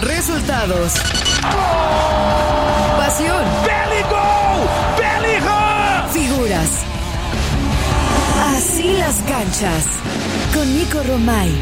Resultados. Pasión. Figuras. Así las canchas. Con Nico Romay.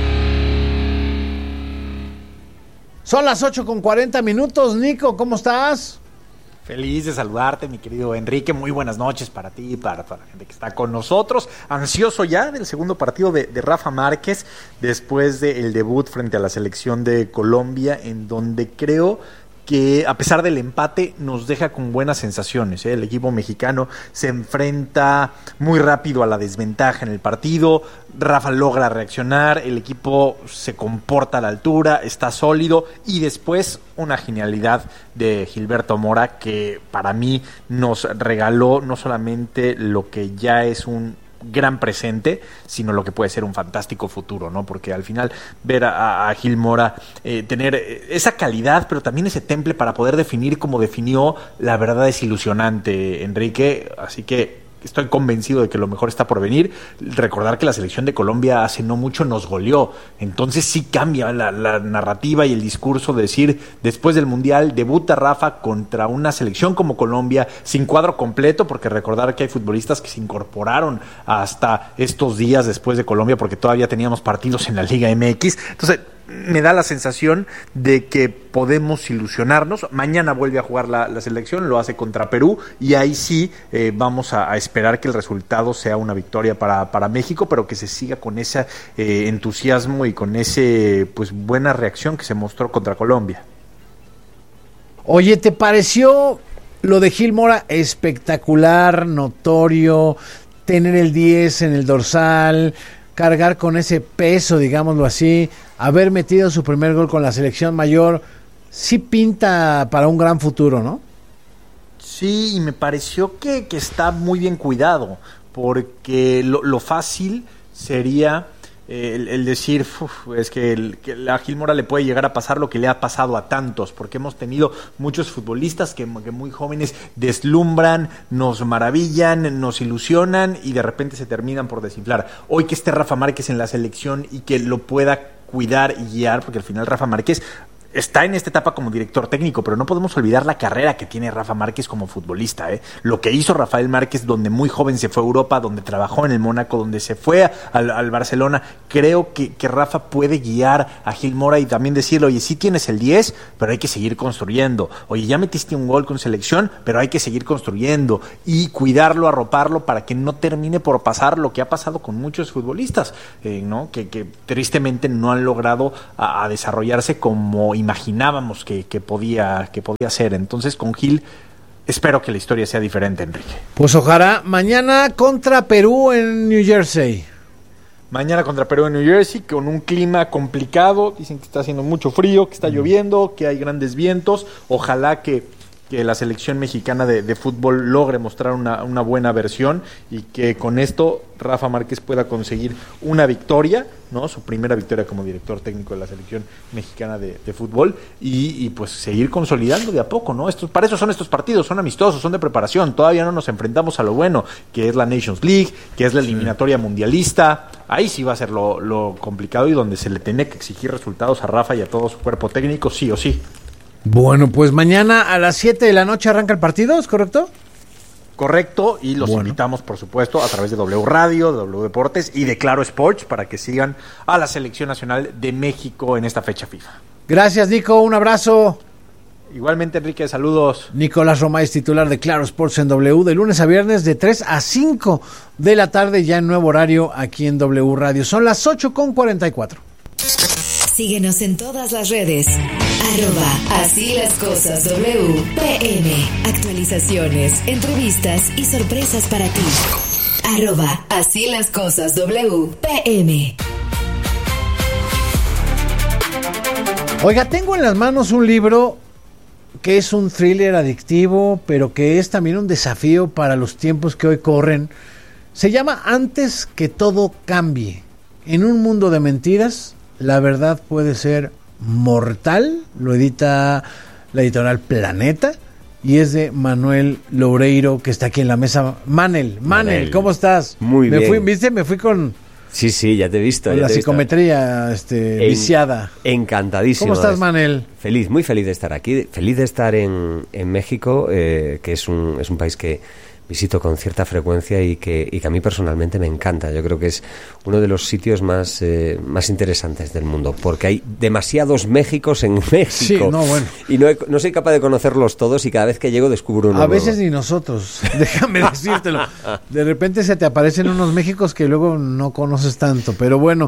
Son las 8:40. Nico, ¿cómo estás? Feliz de saludarte, mi querido Enrique. Muy buenas noches para ti y para toda la gente que está con nosotros. Ansioso ya del segundo partido de Rafa Márquez después del debut frente a la selección de Colombia, en donde creo que a pesar del empate nos deja con buenas sensaciones. El equipo mexicano se enfrenta muy rápido a la desventaja en el partido. Rafa logra reaccionar, el equipo se comporta a la altura, está sólido, y después una genialidad de Gilberto Mora que para mí nos regaló no solamente lo que ya es un gran presente, sino lo que puede ser un fantástico futuro, ¿no? Porque al final ver a Gil Mora tener esa calidad, pero también ese temple para poder definir como definió, la verdad es ilusionante, Enrique. Así que estoy convencido de que lo mejor está por venir. Recordar que la selección de Colombia hace no mucho nos goleó, entonces sí cambia la narrativa y el discurso de decir, después del Mundial debuta Rafa contra una selección como Colombia, sin cuadro completo, porque recordar que hay futbolistas que se incorporaron hasta estos días después de Colombia, porque todavía teníamos partidos en la Liga MX. Entonces me da la sensación de que podemos ilusionarnos. Mañana vuelve a jugar la selección, lo hace contra Perú, y ahí sí vamos a esperar que el resultado sea una victoria para México, pero que se siga con ese entusiasmo y con ese buena reacción que se mostró contra Colombia. Oye, ¿te pareció lo de Gil Mora espectacular, notorio, tener el 10 en el dorsal, cargar con ese peso, digámoslo así, haber metido su primer gol con la selección mayor? Sí pinta para un gran futuro, ¿no? Sí, y me pareció que está muy bien cuidado, porque lo fácil sería el decir, es que a Gil Mora le puede llegar a pasar lo que le ha pasado a tantos, porque hemos tenido muchos futbolistas que muy jóvenes deslumbran, nos maravillan, nos ilusionan y de repente se terminan por desinflar. Hoy que esté Rafa Márquez en la selección y que lo pueda cuidar y guiar, porque al final Rafa Márquez está en esta etapa como director técnico, pero no podemos olvidar la carrera que tiene Rafa Márquez como futbolista, Lo que hizo Rafael Márquez, donde muy joven se fue a Europa, donde trabajó en el Mónaco, donde se fue al Barcelona. Creo que Rafa puede guiar a Gil Mora y también decirle, oye, sí tienes el 10, pero hay que seguir construyendo. Oye, ya metiste un gol con selección, pero hay que seguir construyendo y cuidarlo, arroparlo para que no termine por pasar lo que ha pasado con muchos futbolistas, ¿no? Que tristemente no han logrado a desarrollarse como imaginábamos que podía ser. Entonces con Gil espero que la historia sea diferente, Enrique. Pues ojalá. Mañana contra Perú en New Jersey. Mañana contra Perú en New Jersey, con un clima complicado. Dicen que está haciendo mucho frío, que está lloviendo, que hay grandes vientos. Ojalá que la selección mexicana de fútbol logre mostrar una buena versión y que con esto Rafa Márquez pueda conseguir una victoria, ¿no? Su primera victoria como director técnico de la selección mexicana de fútbol y pues seguir consolidando de a poco, ¿no? Para eso son estos partidos, son amistosos, son de preparación. Todavía no nos enfrentamos a lo bueno, que es la Nations League, que es la eliminatoria mundialista. Ahí sí va a ser lo complicado y donde se le tiene que exigir resultados a Rafa y a todo su cuerpo técnico, sí o sí. Bueno, pues mañana a las 7 de la noche arranca el partido, ¿es correcto? Correcto, y los invitamos, por supuesto, a través de W Radio, de W Deportes y de Claro Sports para que sigan a la Selección Nacional de México en esta fecha FIFA. Gracias, Nico, un abrazo. Igualmente, Enrique, saludos. Nicolás Romay es titular de Claro Sports en W, de lunes a viernes de 3 a 5 de la tarde, ya en nuevo horario aquí en W Radio. Son las 8:44. Síguenos en todas las redes. @Así las cosas WPM. Actualizaciones, entrevistas y sorpresas para ti. @Así las cosas WPM. Oiga, tengo en las manos un libro que es un thriller adictivo, pero que es también un desafío para los tiempos que hoy corren. Se llama Antes que todo cambie. En un mundo de mentiras, la verdad puede ser mortal. Lo edita la editorial Planeta y es de Manuel Loureiro, que está aquí en la mesa. Manel, ¿cómo estás? Muy bien. Me fui con Sí, ya te he visto. Con la psicometría viciada. Encantadísimo. ¿Cómo estás, Manel? Feliz, muy feliz de estar aquí. Feliz de estar en México, que es un país que visito con cierta frecuencia y que a mí personalmente me encanta. Yo creo que es uno de los sitios más interesantes del mundo, porque hay demasiados Méxicos en México. Sí, bueno. Y no soy capaz de conocerlos todos y cada vez que llego descubro uno A veces nuevo. ni nosotros, déjame decírtelo. De repente se te aparecen unos Méxicos que luego no conoces tanto. Pero bueno,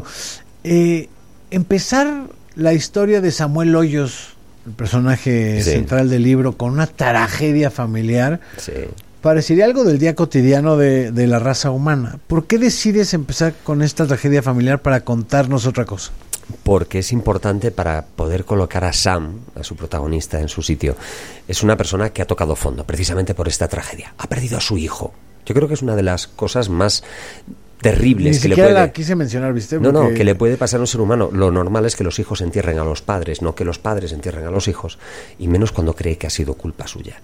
empezar la historia de Samuel Hoyos, el personaje central del libro, con una tragedia familiar... Sí. Parecería algo del día cotidiano de la raza humana. ¿Por qué decides empezar con esta tragedia familiar para contarnos otra cosa? Porque es importante para poder colocar a Sam, a su protagonista, en su sitio. Es una persona que ha tocado fondo, precisamente por esta tragedia. Ha perdido a su hijo. Yo creo que es una de las cosas más terribles que le puede... la quise mencionar, ¿viste? No, que le puede pasar a un ser humano. Lo normal es que los hijos entierren a los padres, no que los padres entierren a los hijos, y menos cuando cree que ha sido culpa suya.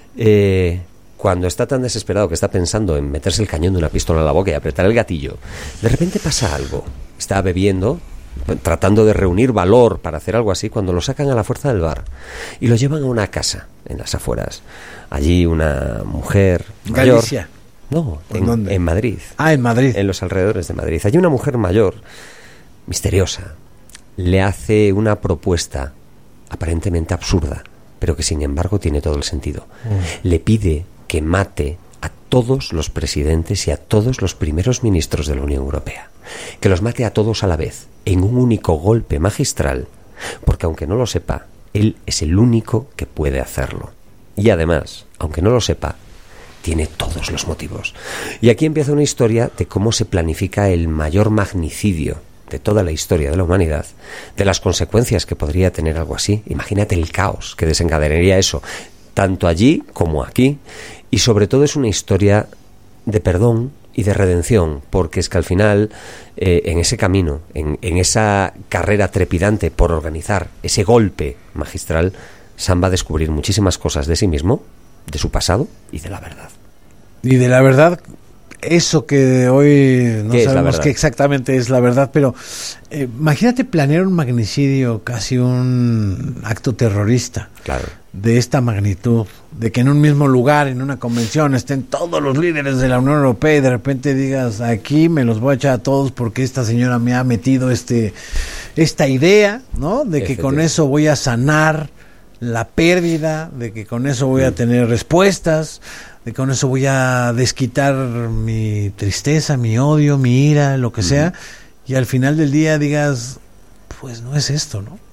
Cuando está tan desesperado que está pensando en meterse el cañón de una pistola a la boca y apretar el gatillo, de repente pasa algo. Está bebiendo, tratando de reunir valor para hacer algo así, cuando lo sacan a la fuerza del bar y lo llevan a una casa en las afueras. Allí una mujer mayor... ¿Galicia? No, ¿Dónde? En Madrid. Ah, en Madrid. En los alrededores de Madrid. Allí una mujer mayor, misteriosa, le hace una propuesta aparentemente absurda, pero que sin embargo tiene todo el sentido. Le pide que mate a todos los presidentes y a todos los primeros ministros de la Unión Europea. Que los mate a todos a la vez, en un único golpe magistral, porque aunque no lo sepa, él es el único que puede hacerlo. Y además, aunque no lo sepa, tiene todos los motivos. Y aquí empieza una historia de cómo se planifica el mayor magnicidio de toda la historia de la humanidad, de las consecuencias que podría tener algo así. Imagínate el caos que desencadenaría eso, tanto allí como aquí. Y sobre todo es una historia de perdón y de redención, porque es que al final, en ese camino, en esa carrera trepidante por organizar ese golpe magistral, Sam va a descubrir muchísimas cosas de sí mismo, de su pasado y de la verdad. Y de la verdad, eso que hoy no sabemos qué exactamente es la verdad, pero imagínate planear un magnicidio, casi un acto terrorista. Claro. De esta magnitud, de que en un mismo lugar, en una convención, estén todos los líderes de la Unión Europea y de repente digas, aquí me los voy a echar a todos porque esta señora me ha metido esta idea, ¿no? De que con eso voy a sanar la pérdida, de que con eso voy a tener respuestas, de que con eso voy a desquitar mi tristeza, mi odio, mi ira, lo que sea, y al final del día digas, pues no es esto, ¿no?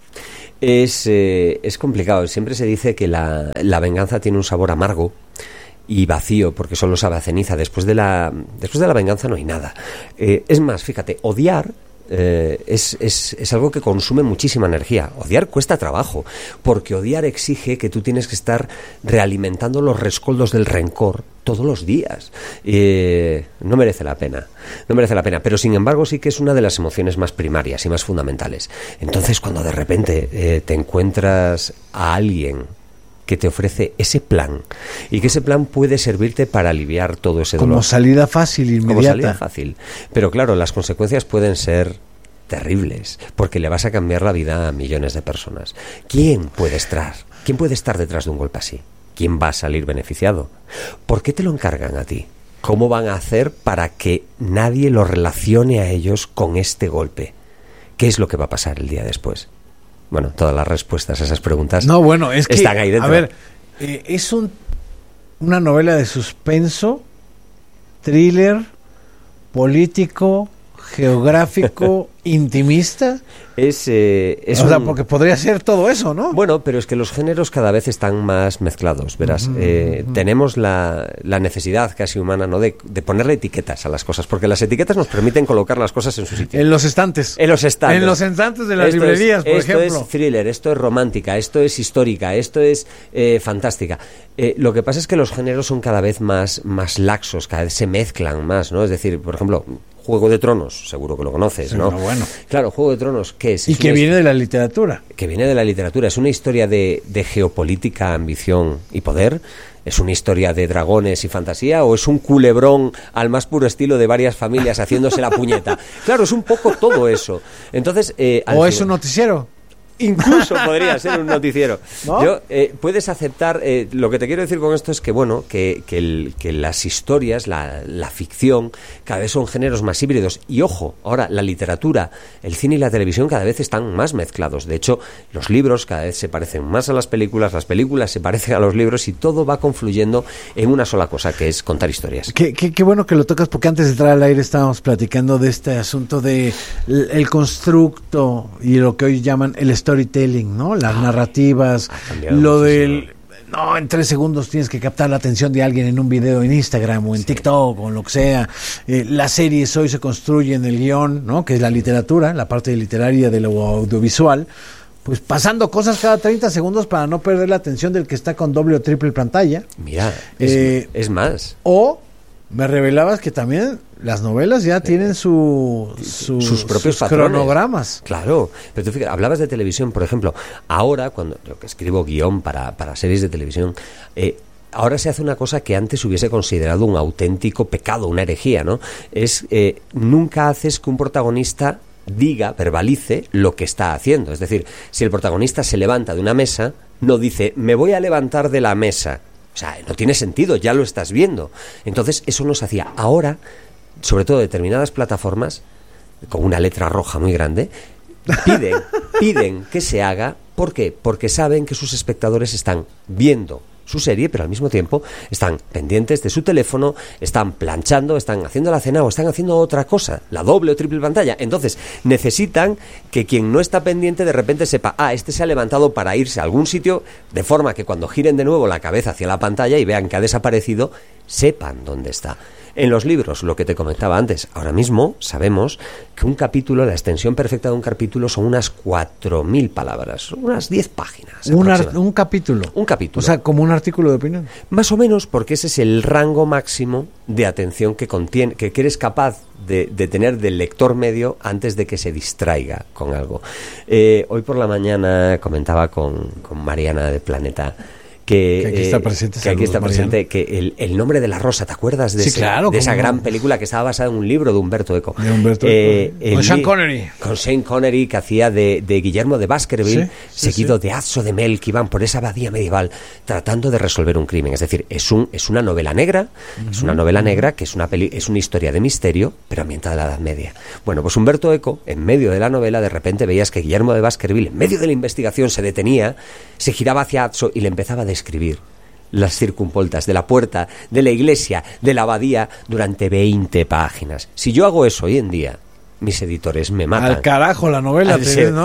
Es complicado. Siempre se dice que la venganza tiene un sabor amargo y vacío, porque solo sabe a ceniza. Después de la venganza no hay nada. Es más, fíjate, odiar es algo que consume muchísima energía. Odiar cuesta trabajo, porque odiar exige que tú tienes que estar realimentando los rescoldos del rencor todos los días. No merece la pena, pero sin embargo sí que es una de las emociones más primarias y más fundamentales. Entonces, cuando de repente te encuentras a alguien que te ofrece ese plan, y que ese plan puede servirte para aliviar todo ese dolor. Como salida fácil, inmediata. Como salida fácil. Pero claro, las consecuencias pueden ser terribles, porque le vas a cambiar la vida a millones de personas. ¿Quién puede estar detrás de un golpe así? ¿Quién va a salir beneficiado? ¿Por qué te lo encargan a ti? ¿Cómo van a hacer para que nadie lo relacione a ellos con este golpe? ¿Qué es lo que va a pasar el día después? Bueno, todas las respuestas a esas preguntas están ahí dentro. A ver, es una novela de suspenso, thriller, político, geográfico, intimista. O sea, porque podría ser todo eso, ¿no? Bueno, pero es que los géneros cada vez están más mezclados, verás. Tenemos la necesidad casi humana, ¿no?, de ponerle etiquetas a las cosas, porque las etiquetas nos permiten colocar las cosas en su sitio. En los estantes. En los estantes. En los estantes de las librerías, por ejemplo. Esto es thriller, esto es romántica, esto es histórica, esto es fantástica. Lo que pasa es que los géneros son cada vez más laxos, cada vez se mezclan más, ¿no? Es decir, por ejemplo, Juego de Tronos, seguro que lo conoces, ¿no? Bueno. Claro, Juego de Tronos, ¿qué es? Y que viene de la literatura. que viene de la literatura. Es una historia de geopolítica, ambición y poder. ¿Es una historia de dragones y fantasía o es un culebrón al más puro estilo de varias familias haciéndose la puñeta? Claro, es un poco todo eso. Entonces, ¿o es un noticiero? Incluso podría ser un noticiero. ¿No? Puedes aceptar, lo que te quiero decir con esto es que, bueno, que las historias, la ficción, cada vez son géneros más híbridos. Y ojo, ahora la literatura, el cine y la televisión cada vez están más mezclados. De hecho, los libros cada vez se parecen más a las películas se parecen a los libros y todo va confluyendo en una sola cosa, que es contar historias. Qué bueno que lo tocas, porque antes de entrar al aire estábamos platicando de este asunto de el constructo y lo que hoy llaman el storytelling, ¿no? Las narrativas, lo del... No, en 3 segundos tienes que captar la atención de alguien en un video en Instagram o en TikTok o en lo que sea. Las series hoy se construyen el guión, ¿no? Que es la literatura, la parte literaria de lo audiovisual, pues pasando cosas cada 30 segundos para no perder la atención del que está con doble o triple pantalla. Mira, es más. O me revelabas que también las novelas ya tienen sus propios cronogramas. Claro, pero tú fíjate, hablabas de televisión, por ejemplo. Ahora, cuando yo que escribo guión para series de televisión, ahora se hace una cosa que antes hubiese considerado un auténtico pecado, una herejía, ¿no? Nunca haces que un protagonista verbalice lo que está haciendo. Es decir, si el protagonista se levanta de una mesa, no dice, me voy a levantar de la mesa. O sea, no tiene sentido, ya lo estás viendo. Entonces, eso no se hacía. Ahora, sobre todo determinadas plataformas, con una letra roja muy grande, piden que se haga. ¿Por qué? Porque saben que sus espectadores están viendo su serie, pero al mismo tiempo están pendientes de su teléfono, están planchando, están haciendo la cena o están haciendo otra cosa, la doble o triple pantalla. Entonces, necesitan que quien no está pendiente de repente sepa, este se ha levantado para irse a algún sitio, de forma que cuando giren de nuevo la cabeza hacia la pantalla y vean que ha desaparecido, sepan dónde está. En los libros, lo que te comentaba antes, ahora mismo sabemos que un capítulo, la extensión perfecta de un capítulo son unas 4.000 palabras, unas 10 páginas. Un capítulo. Un capítulo. O sea, como un artículo de opinión. Más o menos, porque ese es el rango máximo de atención que eres capaz de tener del lector medio antes de que se distraiga con algo. Hoy por la mañana comentaba con Mariana de Planeta que aquí está presente, que el nombre de la rosa, ¿te acuerdas de, de esa gran película que estaba basada en un libro de Umberto Eco? Con Sean Connery. Con Sean Connery, que hacía de Guillermo de Baskerville, seguido de Azzo de Mel, que iban por esa abadía medieval tratando de resolver un crimen. Es decir, es una novela negra, es una novela negra que es una historia de misterio, pero ambientada en la Edad Media. Bueno, pues Umberto Eco, en medio de la novela, de repente veías que Guillermo de Baskerville, en medio de la investigación, se detenía, se giraba hacia Azzo y le empezaba a escribir las circunvoltas de la puerta, de la iglesia, de la abadía durante 20 páginas. Si yo hago eso hoy en día, mis editores me matan. Al carajo la novela.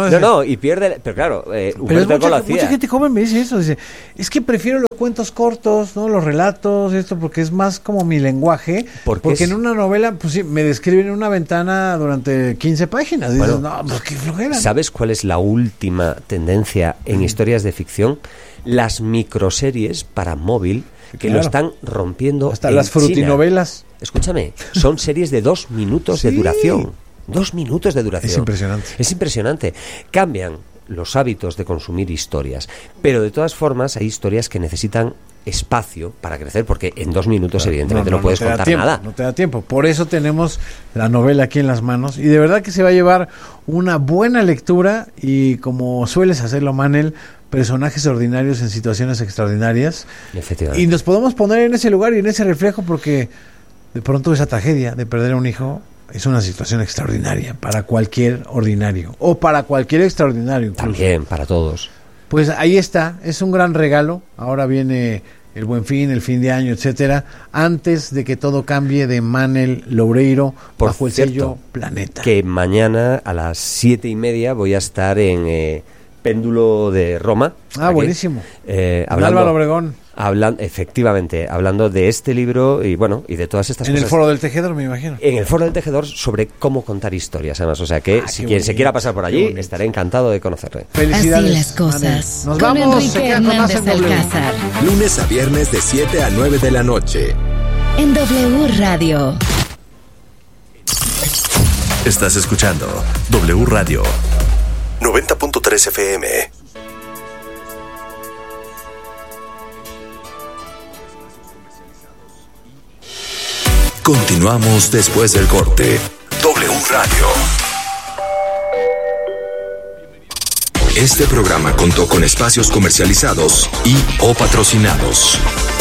Y pierde... Pero claro, Humberto Eco lo hacía. Mucha gente joven me dice eso. Dice, es que prefiero los cuentos cortos, ¿no? Los relatos, porque es más como mi lenguaje. Porque en una novela, pues sí, me describen en una ventana durante 15 páginas. Dices, no, pues qué flojera. ¿Sabes cuál es la última tendencia en historias de ficción? Las microseries para móvil que lo están rompiendo. Hasta las frutinovelas. China. Escúchame, son series de 2 minutos de duración. 2 minutos de duración. Es impresionante. Es impresionante. Cambian los hábitos de consumir historias, pero de todas formas hay historias que necesitan espacio para crecer, porque en 2 minutos evidentemente no puedes contar nada. No te da tiempo. Por eso tenemos la novela aquí en las manos y de verdad que se va a llevar una buena lectura y, como sueles hacerlo, Manel, personajes ordinarios en situaciones extraordinarias. Efectivamente. Y nos podemos poner en ese lugar y en ese reflejo, porque de pronto esa tragedia de perder a un hijo es una situación extraordinaria para cualquier ordinario, o para cualquier extraordinario incluso. También para todos. Pues ahí está, es un gran regalo. Ahora viene el Buen Fin, el fin de año, etcétera, antes de que todo cambie, de Manel Loureiro, bajo el sello Planeta. Que mañana a las 7:30 voy a estar en Péndulo de Roma. Aquí, buenísimo. Álvaro Obregón. Efectivamente, hablando de este libro y y de todas estas cosas. En el Foro del Tejedor, me imagino. En el Foro del Tejedor, sobre cómo contar historias, además. O sea que si quien se quiera pasar por allí, estaré encantado de conocerle. Felicidades. Así las cosas. Nos con vamos. Enrique Hernández Alcázar. Lunes a viernes de 7 a 9 de la noche. En W Radio. Estás escuchando W Radio. 90.3 FM. Continuamos después del corte. W Radio. Este programa contó con espacios comercializados y o patrocinados.